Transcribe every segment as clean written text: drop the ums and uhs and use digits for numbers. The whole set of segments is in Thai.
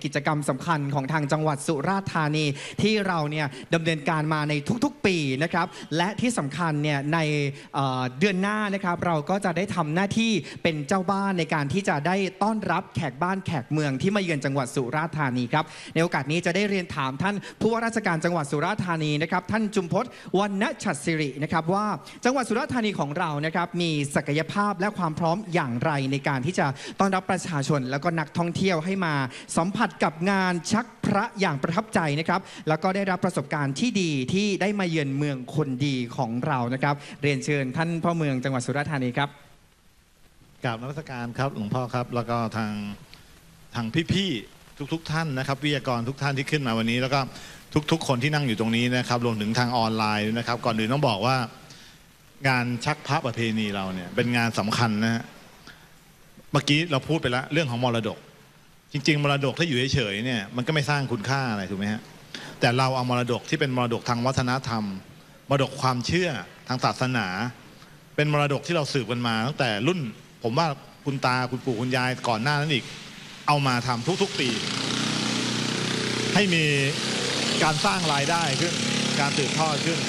กิจกรรมสำคัญของทางจังหวัดสุราษฎร์ธานีที่เราเนี่ยดำเนินการมาในทุกๆปีนะครับและที่สำคัญเนี่ยในเดือนหน้านะครับเราก็จะได้ทำหน้าที่เป็นเจ้าบ้านในการที่จะได้ต้อนรับแขกบ้านแขกเมืองที่มาเยือนจังหวัดสุราษฎร์ธานีครับในโอกาสนี้จะได้เรียนถามท่านผู้ว่าราชการจังหวัดสุราษฎร์ธานีนะครับท่านจุมพจน์ วรรณฉัตรศิรินะครับว่าจังหวัดสุราษฎร์ธานีของเรานะครับมีศักยภาพและความพร้อมอย่างไรในการที่จะต้อนรับประชาชนแล้วก็นักท่องเที่ยวให้มาสัมผัสกับงานชักพระอย่างประทับใจนะครับแล้วก็ได้รับประสบการณ์ที่ดีที่ได้มาเยือนเมืองคนดีของเรานะครับเรียนเชิญท่านพ่อเมืองจังหวัดสุราษฎร์ธานีครับกราบนมัสการครับหลวงพ่อครับแล้วก็ทางพี่ๆทุกท่านนะครับวิทยากรทุกท่านที่ขึ้นมาวันนี้แล้วก็ทุกคนที่นั่งอยู่ตรงนี้นะครับรวมถึงทางออนไลน์นะครับก่อนอื่นต้องบอกว่างานชักพระประเพณีเราเนี่ยเป็นงานสำคัญนะฮะเมื่อกี้เราพูดไปแล้วเรื่องของมรดกจริงๆมรดกถ้าอยู่เฉยๆเนี่ยมันก็ไม่สร้างคุณค่าอะไรถูกไหมฮะแต่เราเอามรดกที่เป็นมรดกทางวัฒนธรรมมรดกความเชื่อทางศาสนาเป็นมรดกที่เราสืบกันมาตั้งแต่รุ่นผมว่าคุณตาคุณปู่คุณยายก่อนหน้านั้นอีกเอามาทำทุกๆปีให้มีการสร้างรายได้ขึ้นการสืบทอดขึ้น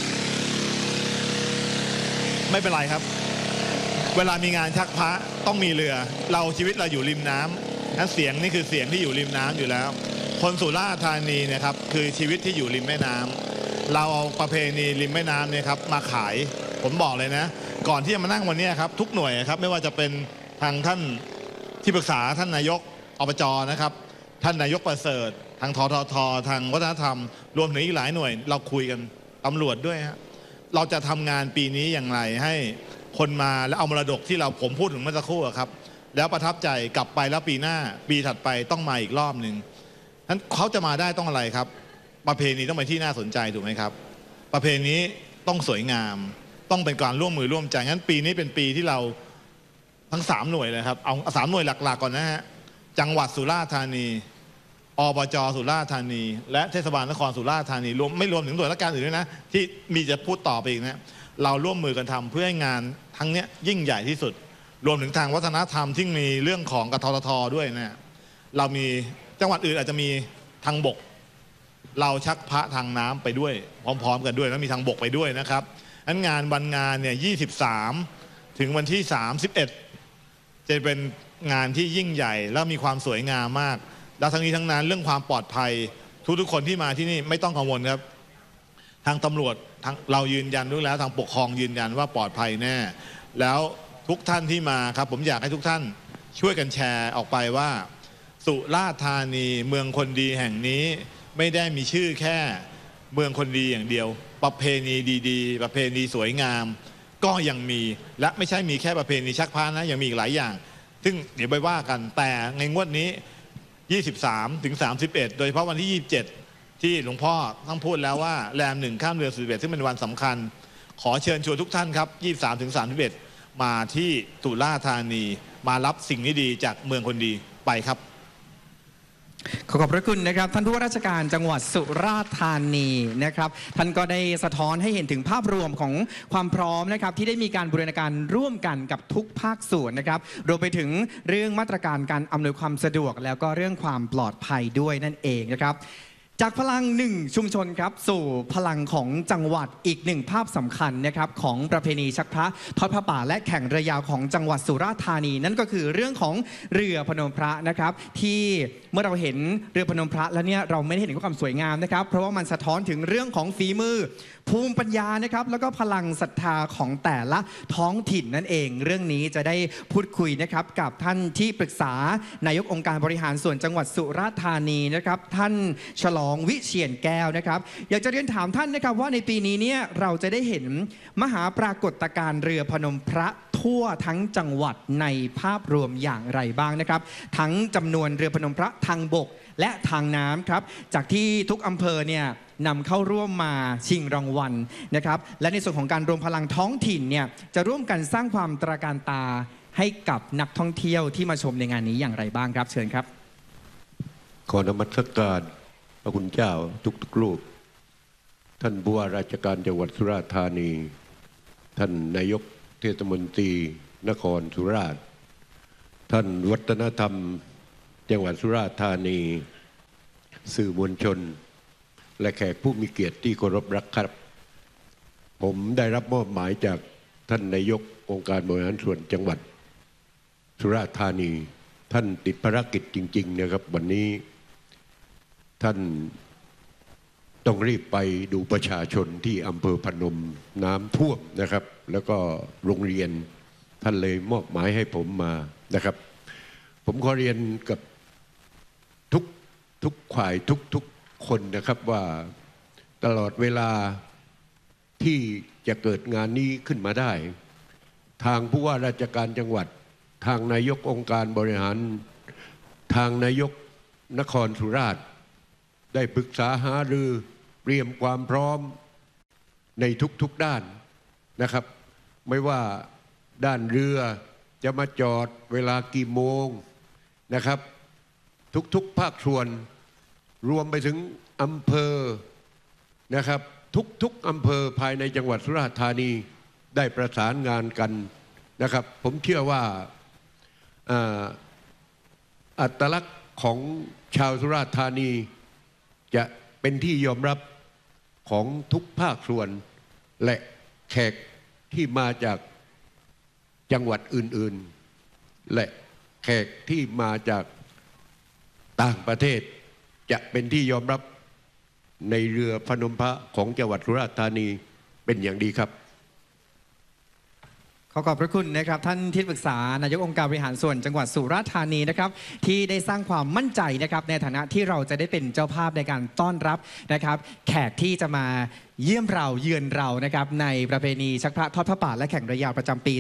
ไม่เป็นไรครับเวลามีงานชักพระต้องมีเรือเราชีวิตเราอยู่ริมน้ำนั้นเสียงนี่คือเสียงที่อยู่ริมน้ำอยู่แล้วคนสุราษฎร์ธานีนะครับคือชีวิตที่อยู่ริมแม่น้ำเราเอาประเพณีริมแม่น้ำเนี่ยครับมาขายผมบอกเลยนะก่อนที่จะมานั่งวันนี้ครับทุกหน่วยครับไม่ว่าจะเป็นทางท่านที่ปรึกษาท่านนายกอบจนะครับท่านนายกประเสริฐทางททททางวัฒนธรรมรวมถึงอีกหลายหน่วยเราคุยกันตำรวจด้วยฮะเราจะทำงานปีนี้อย่างไรให้คนมาแล้วเอามรดกที่ผมพูดถึงเมื่อสักครู่ครับแล้วประทับใจกลับไปแล้วปีหน้าปีถัดไปต้องมาอีกรอบหนึ่งนั้นเขาจะมาได้ต้องอะไรครับประเพณีต้องเป็นที่น่าสนใจถูกไหมครับประเพณีต้องสวยงามต้องเป็นการร่วมมือร่วมใจงั้นปีนี้เป็นปีที่เราทั้ง3หน่วยเลยครับเอา3หน่วยหลักๆก่อนนะฮะจังหวัดสุราษฎร์ธานีอบจ.สุราษฎร์ธานีและเทศบาลนครสุราษฎร์ธานีไม่รวมถึงหน่วยราชการอื่นด้วยนะที่มีจะพูดต่อไปอีกนะเราร่วมมือกันทำเพื่อให้งานทั้งนี้ยิ่งใหญ่ที่สุดรวมถึงทางวัฒนธรรมที่มีเรื่องของกททด้วยนะเรามีจังหวัดอื่นอาจจะมีทางบกเราชักพระทางน้ำไปด้วยพร้อมๆกันด้วยแล้วมีทางบกไปด้วยนะครับงั้นงานวันงานเนี่ย23ถึงวันที่31จะเป็นงานที่ยิ่งใหญ่และมีความสวยงามมากและทั้งนี้ทั้งนั้นเรื่องความปลอดภัยทุกคนที่มาที่นี่ไม่ต้องกังวลครับทางตำรวจเรายืนยันด้วยแล้วทางปกครองยืนยันว่าปลอดภัยแน่แล้วทุกท่านที่มาครับผมอยากให้ทุกท่านช่วยกันแชร์ออกไปว่าสุราษฎร์ธานีเมืองคนดีแห่งนี้ไม่ได้มีชื่อแค่เมืองคนดีอย่างเดียวประเพณีดีๆประเพณีสวยงามก็ยังมีและไม่ใช่มีแค่ประเพณีชักพระนะยังมีอีกหลายอย่างซึ่งเดี๋ยวไปว่ากันแต่ในงวดนี้23ถึง31โดยเฉพาะวันที่27ที่หลวงพ่อต้องพูดแล้วว่าแรม1ข้ามเดือน11ซึ่งเป็นวันสำคัญขอเชิญชวนทุกท่านครับ23ถึง31มาที่สุราษฎร์ธานีมารับสิ่งที่ดีจากเมืองคนดีไปครับขอบพระคุณนะครับท่านผู้ว่าราชการจังหวัดสุราษฎร์ธานีนะครับท่านก็ได้สะท้อนให้เห็นถึงภาพรวมของความพร้อมนะครับที่ได้มีการบูรณาการร่วมกันกับทุกภาคส่วนนะครับรวมไปถึงเรื่องมาตรการการอำนวยความสะดวกแล้วก็เรื่องความปลอดภัยด้วยนั่นเองนะครับจากพลัง1ชุมชนครับสู่พลังของจังหวัดอีก1ภาพสำคัญนะครับของประเพณีชักพระทอดพระป่าและแข่งเรือยาวของจังหวัดสุราษฎร์ธานีนั่นก็คือเรื่องของเรือพนมพระนะครับที่เมื่อเราเห็นเรือพนมพระแล้วเนี่ยเราไม่ได้เห็นความสวยงามนะครับเพราะว่ามันสะท้อนถึงเรื่องของฝีมือภูมิปัญญานะครับแล้วก็พลังศรัทธาของแต่ละท้องถิ่นนั่นเองเรื่องนี้จะได้พูดคุยนะครับกับท่านที่ปรึกษานายกองค์การบริหารส่วนจังหวัดสุราษฎร์ธานีนะครับท่านฉลองวิเชียรแก้วนะครับอยากจะเรียนถามท่านนะครับว่าในปีนี้เนี่ยเราจะได้เห็นมหาปรากฏการณ์เรือพนมพระทั่วทั้งจังหวัดในภาพรวมอย่างไรบ้างนะครับทั้งจำนวนเรือพนมพระทางบกและทางน้ำครับจากที่ทุกอำเภอเนี่ยนำเข้าร่วมมาชิงรางวัลนะครับและในส่วนของการรวมพลังท้องถิ่นเนี่ยจะร่วมกันสร้างความตระการตาให้กับนักท่องเที่ยวที่มาชมในงานนี้อย่างไรบ้างครับเชิญครับขอนมัสการพระคุณเจ้าทุกรูปท่านผู้ว่าราชการจังหวัดสุราษฎร์ธานีท่านนายกเทศมนตรีนครสุราษฎร์ท่านวัฒนธรรมจังหวัดสุราษฎร์ธานีสื่อมวลชน และแขกผู้มีเกียรติที่เคารพรักครับ ผมได้รับมอบหมายจากท่านนายกองค์การบริหารส่วนจังหวัดสุราษฎร์ธานีท่านติดภารกิจจริงๆนะครับวันนี้ท่านต้องรีบไปดูประชาชนที่อำเภอพนมน้ำท่วมนะครับแล้วก็โรงเรียนท่านเลยมอบหมายให้ผมมานะครับ ผมขอเรียนกับทุกฝ่ายทุกคนนะครับว่าตลอดเวลาที่จะเกิดงานนี้ขึ้นมาได้ทางผู้ว่าราชการจังหวัดทางนายกองค์การบริหารทางนายกนครสุราษฎร์ได้ปรึกษาหารือเตรียมความพร้อมในทุกด้านนะครับไม่ว่าด้านเรือจะมาจอดเวลากี่โมงนะครับทุกภาคส่วนรวมไปถึงอำเภอนะครับทุกอำเภอภายในจังหวัดสุราษฎร์ธานีได้ประสานงานกันนะครับผมเชื่อว่าอัตลักษณ์ของชาวสุราษฎร์ธานีจะเป็นที่ยอมรับของทุกภาคส่วนและแขกที่มาจากจังหวัดอื่นๆและแขกที่มาจากต่างประเทศจะเป็นที่ยอมรับในเรือพนมพระของจังหวัดสุราษฎร์ธานีเป็นอย่างดีครับขอบพระคุณนะครับท่านที่ปรึกษานายกองค์การบริหารส่วนจังหวัดสุราษฎร์ธานีนะครับที่ได้สร้างความมั่นใจนะครับในฐานะที่เราจะได้เป็นเจ้าภาพในการต้อนรับนะครับแขกที่จะมาเยี่ยมเราเยือนเรานะครับในประเพณีชักพระทอดพระป่าและแข่งเรือยาวประจำปี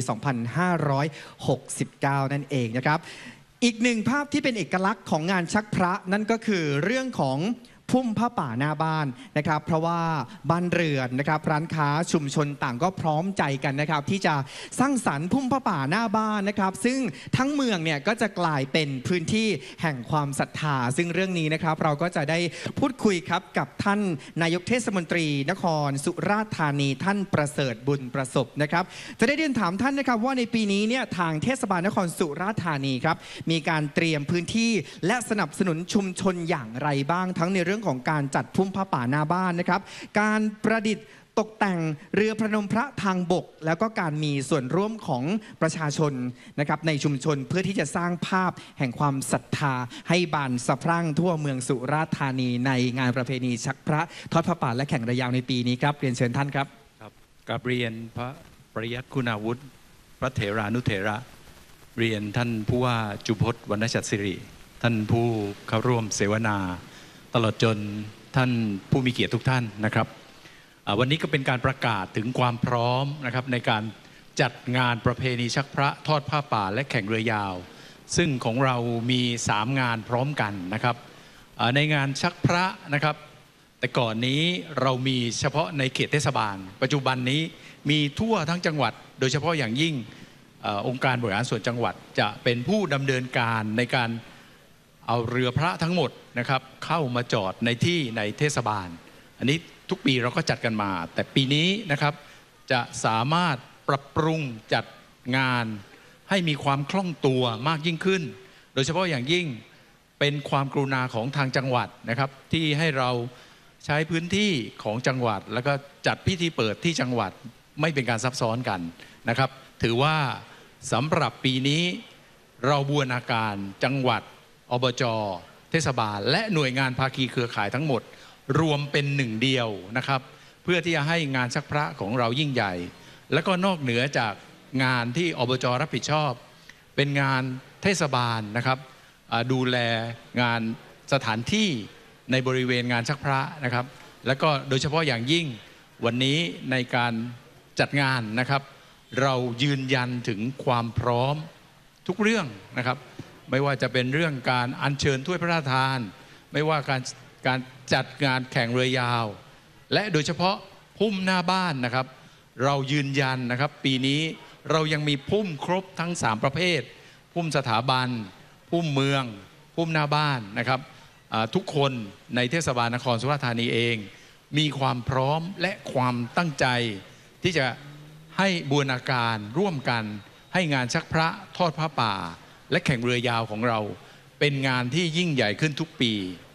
2569 นั่นเองนะครับอีกหนึ่งภาพที่เป็นเอกลักษณ์ของงานชักพระนั่นก็คือเรื่องของพุ่มผ้าป่าหน้าบ้านนะครับเพราะว่าบ้านเรือนนะครับร้านค้าชุมชนต่างก็พร้อมใจกันนะครับที่จะสร้างสรรค์พุ่มผ้าป่าหน้าบ้านนะครับซึ่งทั้งเมืองเนี่ยก็จะกลายเป็นพื้นที่แห่งความศรัทธาซึ่งเรื่องนี้นะครับเราก็จะได้พูดคุยครับกับท่านนายกเทศมนตรีนครสุราษฎร์ธานีท่านประเสริฐบุญประสบนะครับจะได้เรียนถามท่านนะครับว่าในปีนี้เนี่ยทางเทศบาลนครสุราษฎร์ธานีครับมีการเตรียมพื้นที่และสนับสนุนชุมชนอย่างไรบ้างทั้งในเรื่องของการจัดพุ่มผ้าป่าหน้าบ้านนะครับการประดิษฐ์ตกแต่งเรือพนมพระทางบกแล้วก็การมีส่วนร่วมของประชาชนนะครับในชุมชนเพื่อที่จะสร้างภาพแห่งความศรัทธาให้บานสะพรั่งทั่วเมืองสุราษฎร์ธานีในงานประเพณีชักพระทอดพระป่าและแข่งเรือยาวในปีนี้ครับเรียนเชิญท่านครับครับกราบเรียนพระปริยัติคุณาวุฒิพระเถรานุเถระเรียนท่านผู้ว่าจุพจน์วรรณชัดสิริท่านผู้เข้าร่วมเสวนาตลอดจนท่านผู้มีเกียรติทุกท่านนะครับวันนี้ก็เป็นการประกาศถึงความพร้อมนะครับในการจัดงานประเพณีชักพระทอดผ้าป่าและแข่งเรือยาวซึ่งของเรามี3งานพร้อมกันนะครับในงานชักพระนะครับแต่ก่อนนี้เรามีเฉพาะในเขตเทศบาลปัจจุบันนี้มีทั่วทั้งจังหวัดโดยเฉพาะอย่างยิ่งองค์การบริหารส่วนจังหวัดจะเป็นผู้ดำเนินการในการเอาเรือพระทั้งหมดนะครับเข้ามาจอดในเทศบาลอันนี้ทุกปีเราก็จัดกันมาแต่ปีนี้นะครับจะสามารถปรับปรุงจัดงานให้มีความคล่องตัวมากยิ่งขึ้นโดยเฉพาะอย่างยิ่งเป็นความกรุณาของทางจังหวัดนะครับที่ให้เราใช้พื้นที่ของจังหวัดแล้วก็จัดพิธีเปิดที่จังหวัดไม่เป็นการซับซ้อนกันนะครับถือว่าสำหรับปีนี้เราบูรณาการจังหวัดอบจ.เทศบาลและหน่วยงานภาคีเครือข่ายทั้งหมดรวมเป็นหนึ่งเดียวนะครับเพื่อที่จะให้งานชักพระของเรายิ่งใหญ่และก็นอกเหนือจากงานที่อบจ.รับผิดชอบเป็นงานเทศบาลนะครับดูแลงานสถานที่ในบริเวณงานชักพระนะครับและก็โดยเฉพาะอย่างยิ่งวันนี้ในการจัดงานนะครับเรายืนยันถึงความพร้อมทุกเรื่องนะครับไม่ว่าจะเป็นเรื่องการอัญเชิญถ้วยพระราชทานไม่ว่าการจัดงานแข่งเรือยาวและโดยเฉพาะพุ่มหน้าบ้านนะครับเรายืนยันนะครับปีนี้เรายังมีพุ่มครบทั้ง3ประเภทพุ่มสถาบันพุ่มเมืองพุ่มหน้าบ้านนะครับทุกคนในเทศบาลนครสุราษฎร์ธานีเองมีความพร้อมและความตั้งใจที่จะให้บูรณาการร่วมกันให้งานชักพระทอดผ้าป่าและแข่งเรือยาวของเราเป็นงานที่ยิ่งใหญ่ขึ้นทุกปี